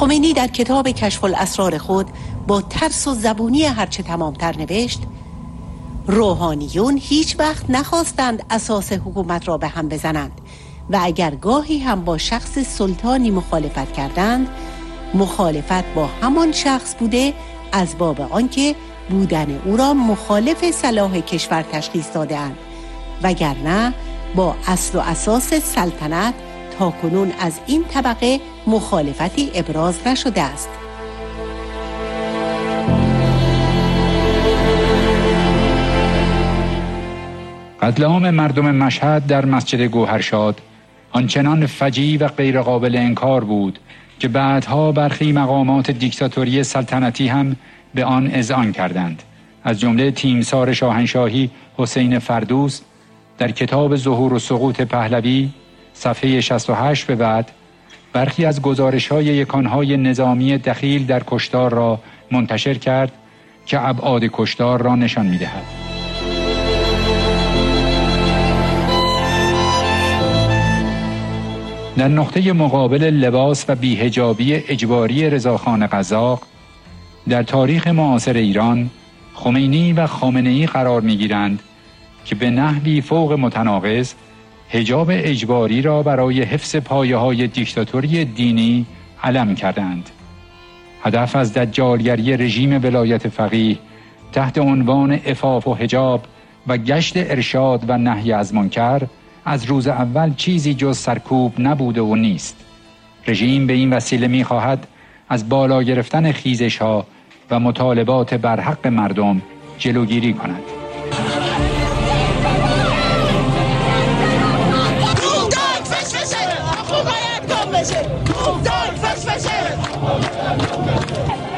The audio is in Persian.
خمینی در کتاب کشف الاسرار خود با ترس و زبونی هرچه تمامتر نوشت: روحانیون هیچ وقت نخواستند اساس حکومت را به هم بزنند و اگر گاهی هم با شخص سلطانی مخالفت کردند، مخالفت با همان شخص بوده از باب آنکه بودن او را مخالف صلاح کشور تشخیص داده‌اند، وگرنه با اصل و اساس سلطنت تاکنون از این طبقه مخالفتی ابراز نشده است. قتل عام مردم مشهد در مسجد گوهرشاد آنچنان فجیع و غیر قابل انکار بود که بعدها برخی مقامات دیکتاتوری سلطنتی هم به آن اذعان کردند. از جمله تیمسار شاهنشاهی حسین فردوس در کتاب ظهور و سقوط پهلوی صفحه 68 به بعد برخی از گزارش‌های یکانهای نظامی دخیل در کشتار را منتشر کرد که ابعاد کشتار را نشان می‌دهد. در نقطه مقابل لباس و بی‌حجابی اجباری رضاخان قزاق در تاریخ معاصر ایران خمینی و خامنه‌ای قرار می‌گیرند که به نحوی فوق متناقض حجاب اجباری را برای حفظ پایه‌های دیکتاتوری دینی علم کردند. هدف از دجالگری رژیم ولایت فقیه تحت عنوان عفاف و حجاب و گشت ارشاد و نهی از منکر از روز اول چیزی جز سرکوب نبوده و نیست. رژیم به این وسیله می‌خواهد از بالا گرفتن خیزش‌ها و مطالبات بر حق مردم جلوگیری کند. خوب باید گم بشه.